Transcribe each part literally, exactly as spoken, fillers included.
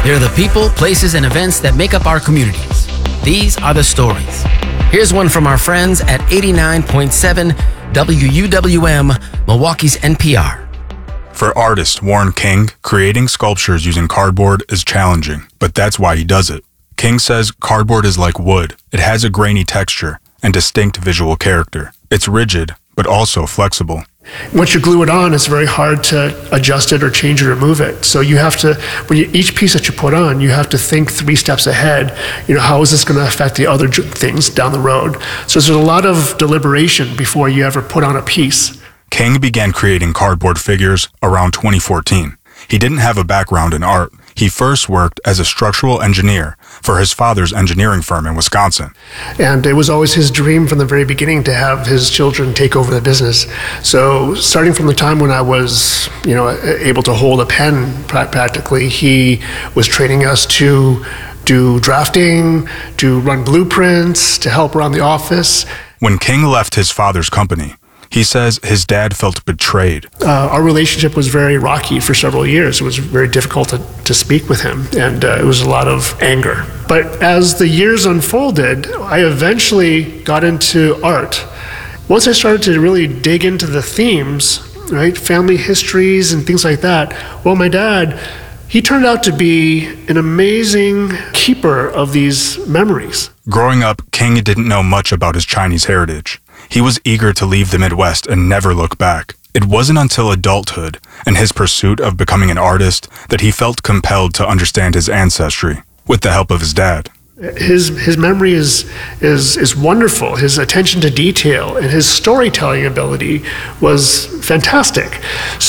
They're the people, places, and events that make up our communities. These are the stories. Here's one from our friends at eighty-nine point seven W U W M, Milwaukee's N P R. For artist Warren King, creating sculptures using cardboard is challenging, but that's why he does it. King says cardboard is like wood. It has a grainy texture and distinct visual character. It's rigid, but also flexible. Once you glue it on, it's very hard to adjust it or change it or move it. So you have to, when you, each piece that you put on, you have to think three steps ahead. You know, how is this going to affect the other things down the road? So there's a lot of deliberation before you ever put on a piece. King began creating cardboard figures around twenty fourteen. He didn't have a background in art. He first worked as a structural engineer for his father's engineering firm in Wisconsin. And it was always his dream from the very beginning to have his children take over the business. So starting from the time when I was, you know, able to hold a pen practically, he was training us to do drafting, to run blueprints, to help around the office. When King left his father's company, he says his dad felt betrayed. Uh, our relationship was very rocky for several years. It was very difficult to, to speak with him, and uh, it was a lot of anger. But as the years unfolded, I eventually got into art. Once I started to really dig into the themes, right, family histories and things like that, well, my dad, he turned out to be an amazing keeper of these memories. Growing up, King didn't know much about his Chinese heritage. He was eager to leave the Midwest and never look back. It wasn't until adulthood and his pursuit of becoming an artist that he felt compelled to understand his ancestry, with the help of his dad. His his memory is is is wonderful. His attention to detail and his storytelling ability was fantastic.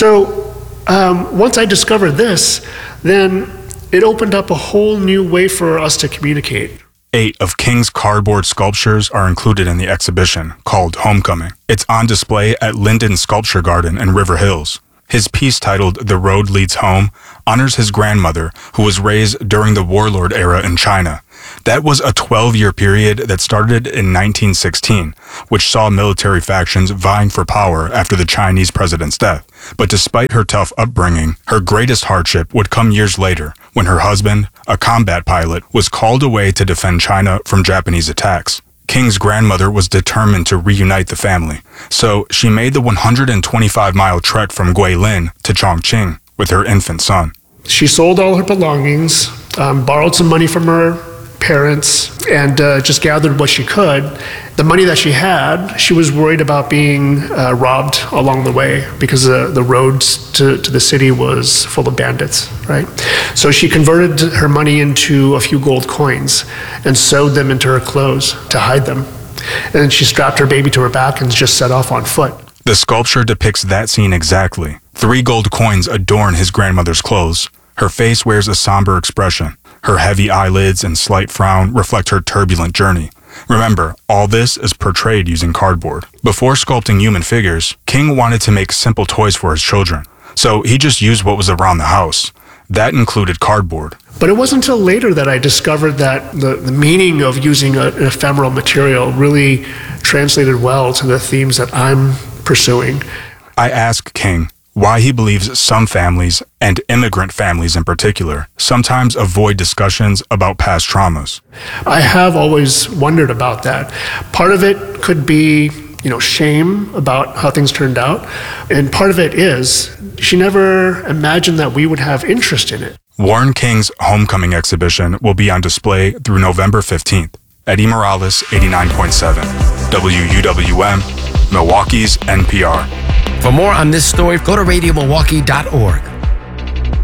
So um, once I discovered this, then it opened up a whole new way for us to communicate. Eight of King's cardboard sculptures are included in the exhibition, called Homecoming. It's on display at Linden Sculpture Garden in River Hills. His piece titled The Road Leads Home honors his grandmother, who was raised during the warlord era in China. That was a twelve-year period that started in nineteen sixteen, which saw military factions vying for power after the Chinese president's death. But despite her tough upbringing, her greatest hardship would come years later, when her husband, a combat pilot, was called away to defend China from Japanese attacks. King's grandmother was determined to reunite the family, so she made the one hundred twenty-five mile trek from Guilin to Chongqing with her infant son. She sold all her belongings, um, borrowed some money from her parents, and uh, just gathered what she could. The money that she had, she was worried about being uh, robbed along the way because uh, the roads to, to the city was full of bandits, right? So she converted her money into a few gold coins and sewed them into her clothes to hide them. And then she strapped her baby to her back and just set off on foot. The sculpture depicts that scene exactly. Three gold coins adorn his grandmother's clothes. Her face wears a somber expression. Her heavy eyelids and slight frown reflect her turbulent journey. Remember, all this is portrayed using cardboard. Before sculpting human figures, King wanted to make simple toys for his children, so he just used what was around the house. That included cardboard. But it wasn't until later that I discovered that the, the meaning of using a, an ephemeral material really translated well to the themes that I'm pursuing. I asked King why he believes some families, and immigrant families in particular, sometimes avoid discussions about past traumas. I have always wondered about that. Part of it could be, you know, shame about how things turned out, and part of it is she never imagined that we would have interest in it. Warren King's Homecoming exhibition will be on display through November fifteenth. Eddie Morales, eighty-nine point seven, W U W M, Milwaukee's N P R. For more on this story, go to radio milwaukee dot org.